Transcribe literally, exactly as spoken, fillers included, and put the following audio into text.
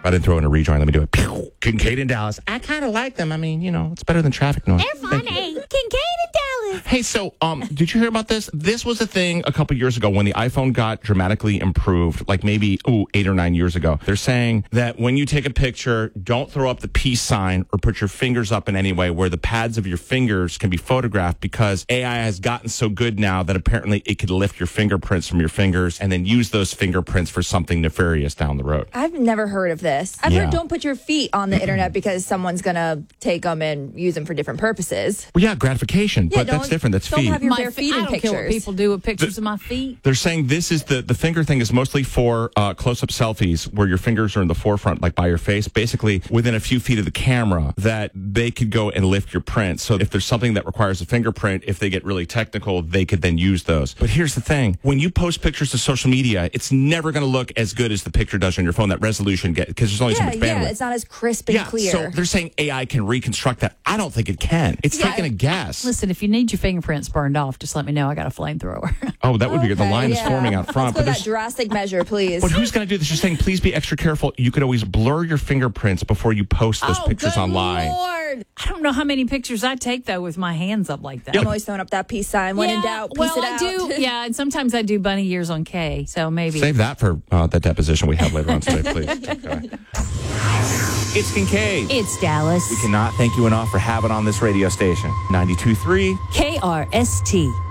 I didn't throw in a rejoin. Let me do it. Pew! Kincaid in Dallas. I kind of like them. I mean, you know, it's better than traffic noise. They're funny. Kincaid in Dallas. Hey, so um, did you hear about this? This was a thing a couple years ago when the iPhone got dramatically improved, like maybe ooh, eight or nine years ago. They're saying that when you take a picture, don't throw up the peace sign or put your fingers up in any way where the pads of your fingers can be photographed, because A I has gotten so good now that apparently it could lift your fingerprints from your fingers and then use those fingerprints for something nefarious down the road. I've never heard of this. I've Yeah. heard don't put your feet on the internet because someone's going to take them and use them for different purposes. Well, yeah, gratification, Yeah, but that's don't- different. That's don't feet. have your My bare fe- feet I in don't care what pictures. people do with pictures of my feet. They're saying this is the, the finger thing is mostly for uh, close-up selfies where your fingers are in the forefront, like by your face, basically within a few feet of the camera, that they could go and lift your print. So if there's something that requires a fingerprint, if they get really technical, they could then use those. But here's the thing. When you post pictures to social media, it's never going to look as good as the picture does on your phone. That resolution get because there's only so Yeah, much bandwidth. yeah, it's not as crisp and yeah, clear. so they're saying A I can reconstruct that. I don't think it can. It's Yeah. taking a guess. Listen, if you need your fingerprints burned off, just let me know. I got a flamethrower. Oh, that would be good. The Okay, line yeah. is forming out front. Let's go but that there's- drastic measure, please. But who's going to do this? You're saying, please be extra careful. You could always blur your fingerprints before you post those oh, pictures good online. Lord. I don't know how many pictures I take, though, with my hands up like that. I'm always throwing up that peace sign. When in doubt, peace well, it I out. do. Yeah, and sometimes I do bunny ears on K, so maybe. Save that for uh, the deposition we have later on today, please. Okay. It's Kincaid. It's Dallas. We cannot thank you enough for having on this radio station. ninety-two point three K R S T.